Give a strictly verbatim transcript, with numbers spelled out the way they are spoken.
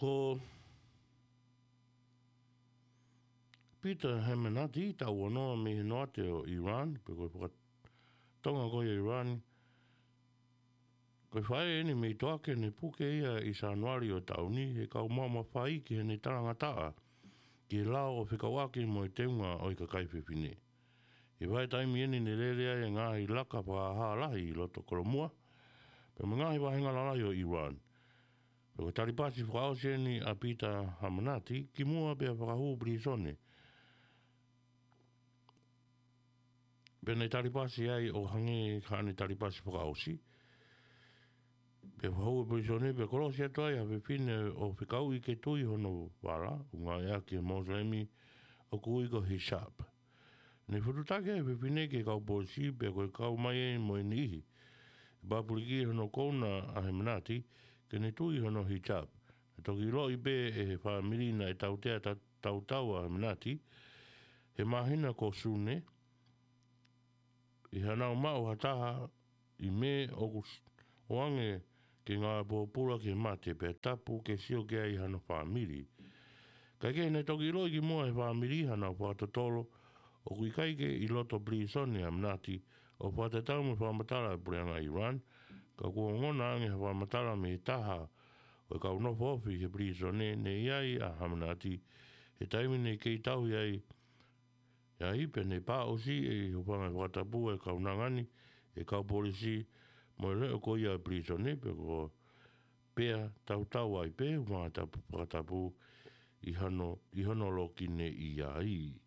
Ko Peter Hemenati ta wono me no te o Iran, peko ko tonga ko Iran. Ko fai ni me toake ni puke ia i Sanuari o tauni e kau mama fai ki ni taranga taa. Ki lao o whikawaki mo i teunga o i ka kaifipine. I vai taimi eni ni lelea e ngā i laka pa hālahi i loto koromua. Pe mga i wahenga lalai o Iran. Pe ko taripasi whakaose ni a Peter Hamanati ki mua pe a whakahu brisone. Pe nei taripasi ai o hange ka ni taripasi whakaosi. Pe whakahu brisone pe korosi atoa ia pe pine o whikau i ke tui hono wala. Unga ea ki Moslemi o kui ko hishab. Nei whututake e pe pine ke kau polisi pe koe kau mai e mo i nihi. Bapuriki hono kona a Hemenati ke ne tui hono hijab. E toki lo i be e he whamirina e tautea tautau a Hemenati. He mahina ko sune. I hanau mau hataha i me o ange ke ngā pōpura ke mate pe tapu ke sio ke i hana whamiri. Kai ke ne toki lo i ki mua he whamiri hana whatotolo o kui kaike i loto brisone a Hemenati o whatatau me whamatara e pureanga Iran. Ka kua ngona ange he whamatara me taha o kau no fofi he brisone ne iai a Hamanati he taimine kei tau iai ia ipe ne pā osi e hupanga whatapu e kau nangani e kau polisi mo e leo ko ia brisone pe ko pea tau tau ai pe hupanga whatapu i hano, i hano lo kine i ai.